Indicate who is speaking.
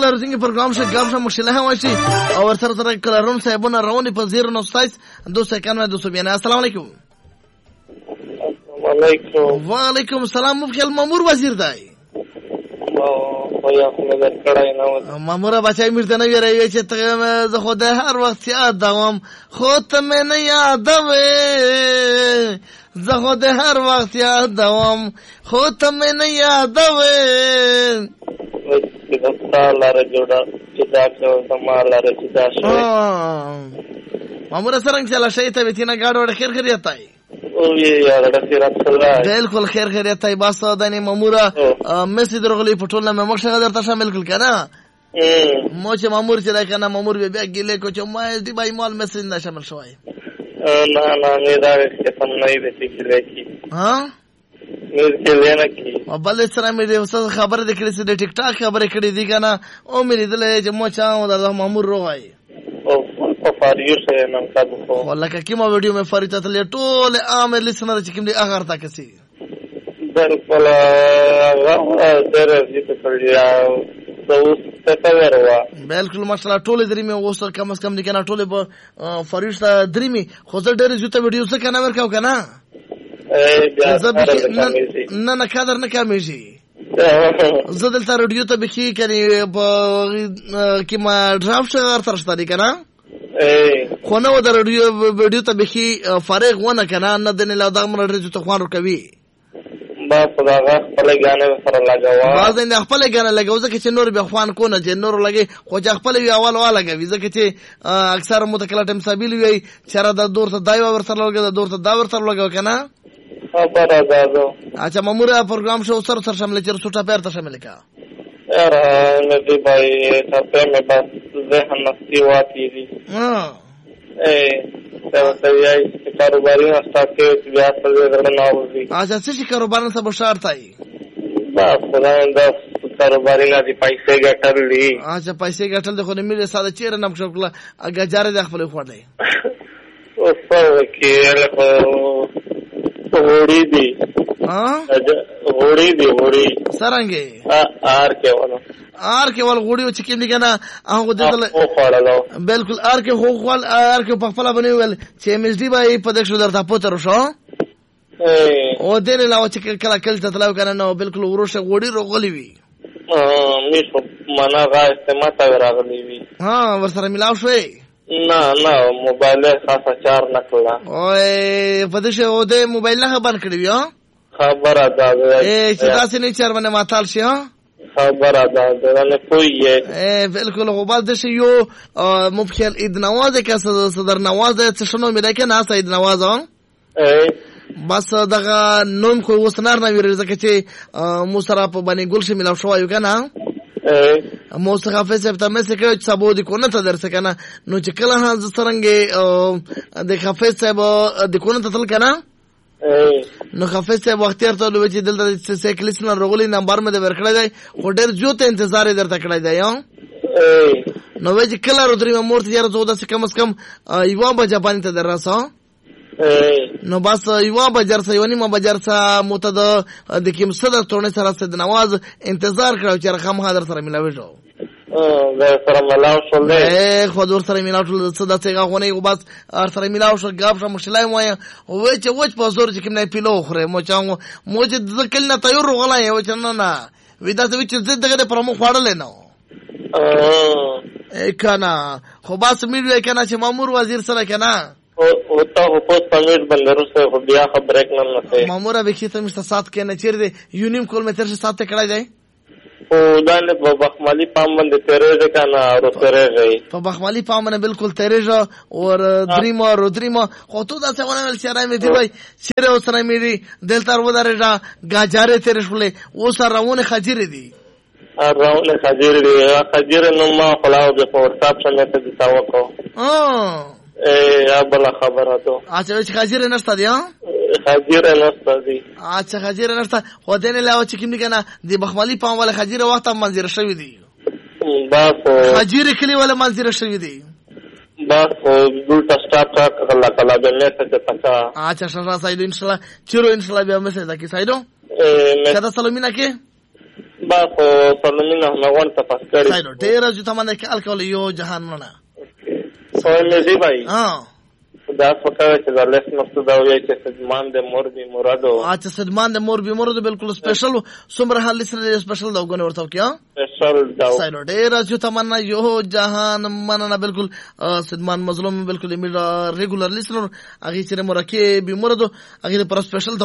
Speaker 1: کله ورځنی پروګرام شي ګام شم مشله هم شي او ورسره سره کله روم صاحبونه رواني په 097 291 السلام علیکم. وعلیکم السلام. مفخل مامور وزیر دی مامورا بچای مرته نه ویری چې ته زه خو د هر وخت یادوم خو ته مې نه یادوې زه خو د هر وخت یادوم خو ته مې نه یادوې مامورا څنګه چلا شي ته وتینه گاډو ډ خیر خیریت دی بالکل خیر خیریت دی بس دني مامورا مسی درغلی پټول نه مخ څنګه درته شامل کړ کنه مو چې مامور چې دا کنه مامور بیا ګیله کو چې ما دې بای مال مسی نه شامل شوی
Speaker 2: نه نه دا څه سم نه دی چې لکی
Speaker 1: ها
Speaker 2: مې څه نه کی
Speaker 1: بل سره مې د استاد خبره د کړې چې د ټیک ټاک خبره کړې دي کنه او مې دې چې مو چا دا مامور روغای
Speaker 2: او فاریو سره نن تاسو
Speaker 1: والله کیما ویډیو مې فاریته تل ټول عام لسنر چې کوم دي اخر تا کسي
Speaker 2: بالکل درځي ته کړیا تو ستوروا
Speaker 1: بالکل ماشاءالله ټول درې مې اوس کم از کم دي کنه ټول په فاریشته درې مې خو زه ډېر زیاته ویډیو څه کنه ورکاو کنه نه نه قدر نه کمیږي زه دلته رادیو ته بخي کني په کیما ډرافټ ورته دي کنه خو نو د رادیو ویډیو ته بخي فارغ ونه کنه نه دنه لا دا مر رادیو ته خوان کوي
Speaker 2: با خداغه خپل غانه سره لګاوه
Speaker 1: باز نه خپل غانه لګاو ځکه چې نور به خوان کو نه چې نور لګي خو چې خپل وی اول والا لګوي ځکه چې اکثر متکلم سابیل وی چر د دور ته دایو ور سره لګا د دور ته دا ور سره لګاو کنه
Speaker 2: خبر ازادو
Speaker 1: اچھا مامورا پروګرام شو سره شامل چر سوټا پیر ته شامل کا
Speaker 2: یار ندی بھائی ته مې بس ذهن نفسي واتی دي ته یې کاروباري استا کې بیا څه درنه اوسي
Speaker 1: اچھا څه کاروبار نه سب شرط ای
Speaker 2: بس خدای دا کاروباري نه دي پیسې ګټلې
Speaker 1: اچھا پیسې ګټل د خو نه ملي ساده چیرې نم شکل اګه جاره د خپل خوړلې
Speaker 2: او څو کې له غوړي دي غوړي دي غوړي
Speaker 1: سرانګي
Speaker 2: آر
Speaker 1: کې ول غوړي چې کېم کنه هغه دل بالکل آر کې هو خپل آر کې په خپل باندې ول چې مز دی بای په دښو درته پوتر شو او دې له لاو چې کله کله تلو کنه نو بالکل وروشه غوړي روغلی وي
Speaker 2: مې معنا غا استعمال تا راغلی وي
Speaker 1: ها ورسره ملاو شوې
Speaker 2: نه موبایل خاصه چار نکړه
Speaker 1: اوه په دې شو دې موبایل نه بند کړی وي
Speaker 2: خبره ده
Speaker 1: چې تاسو نه چر باندې ماتال شي
Speaker 2: خبره ده نه کوی
Speaker 1: بالکل خو باز د شي یو مبخل عید نواز که صدر نواز څه شنو مې راکنه نه عید نواز بس دغه نوم خو وسنار نه ویل ځکه چې موسرا په باندې ګل شي ملاو شو یو کنه موسیقي حافظ ته مې څه کوي چې سبو دي کو نه ته درس کنه نو چې کله ها څنګه د حافظ صاحب د کو نه تل کنه نو حافظ صاحب وخت ته لوي چې دلته سیکلیس نه رغولي نمبر مې د ورکړی دی خو ډېر جوته انتظار درته کړی دی نو وې چې کله رودري مورته یاره 14 کم از کم یو بجا باندې ته دراسه نو بس یو بجر سه یونی ما بجر سه متد د کیم صدر تونه سره صد نواز انتظار کړو چې رقم حاضر سره ملاوي شو
Speaker 2: سره ملاو شو
Speaker 1: له خو دور سره ملاو شو صدا څنګه غونې بس سره ملاو شو غاب شو مشلای مو وای چې وځ په زور چې کوم نه پیلو خره مو چاغو مو چې ځکل نه تیار غلا یو چې نه ودا چې زه دغه پر مو خړل نه کنه خو بس مې کنه چې مامور وزیر سره کنه
Speaker 2: होता हो post permit बंदरों से हो दिया खबर एक नल नसे
Speaker 1: मामूरा बेखी तो मिस्टर साथ के न चेर दे यूनियन कॉल में तेरे से साथ कड़ा जाए
Speaker 2: ओ दाने बखमाली पाम बंदे तेरे रे का ना और तेरे रे
Speaker 1: तो बखमाली पाम ने बिल्कुल तेरे जो और ड्रीमा रोड्रीमा होतो दा से वाला चेहरा में थी भाई चेहरे उसने मेरी दिलतार वदारे जा गाजारे तेरे शुले वो सारा रावण खजीरे दी
Speaker 2: रावण खजीरे नुमा फलाओ बे व्हाट्सएप से मैं ते दिखावा को بلا خبره ته
Speaker 1: اچھا چې خاجر نشته دی
Speaker 2: خاجر نشته دی
Speaker 1: اچھا خاجر نشته خو دې نه لاو چې کیندې کنه دی بخمالي پام ولا خاجر وخت منځره شوی دی
Speaker 2: بس
Speaker 1: خاجر کلی ولا منځره شوی دی
Speaker 2: بس دلته سٹاپ کا کلا کلا به مې څه پتا
Speaker 1: اچھا شرا سایدو ان شاء الله چیرو ان شاء الله به مې څه کی سایدو کدا سلامینه کې
Speaker 2: با خو سلامونه مغون تاسو کړی
Speaker 1: ډیر جو تمنه کې الکول یو جهان نه
Speaker 2: سوال مې بھائی
Speaker 1: دا
Speaker 2: فکر چې دا لیست مقصود او یې چې سدمان د مور بي مرادو
Speaker 1: اچھا سدمان د مور بي مرادو بالکل سپیشل سمره حل سره سپیشل دا غونه ورته کیا
Speaker 2: سپیشل دا
Speaker 1: سایلو ډیر جو تمنا یو جهان مننه بالکل سدمان مظلوم بالکل ریګولر لیسنر اغه چې مرکه بي مرادو اغه پر سپیشل